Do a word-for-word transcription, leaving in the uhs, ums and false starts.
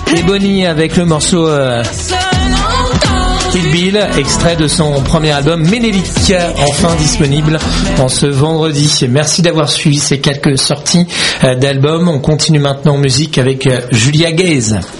Et Bonnie avec le morceau euh, Kill Bill, extrait de son premier album Ménélique, enfin disponible en ce vendredi. Merci d'avoir suivi ces quelques sorties euh, d'albums. On continue maintenant en musique avec euh, Julia Gaze.